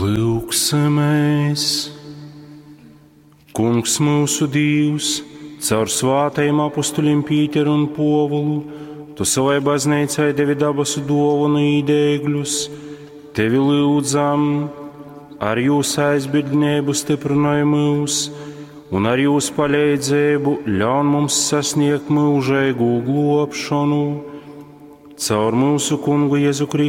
Lūksimies! Kungs mūsu Dievs, caur svātajiem apustuļiem Pīteru un Povulu, tu savai baznīcai devi dabasu dāvanu īdēgļus, tevi lūdzam, ar jūsu aizbildnību stiprināj mūs, un ar jūsu palīdzību ļauj mums sasniegt mūžīgu globšanu. Caur mūsu Kungu Jēzu Kristu